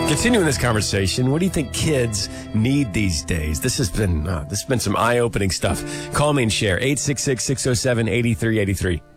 Continuing this conversation, what do you think kids need these days? This has been some eye-opening stuff. Call me and share. 866-607-8383.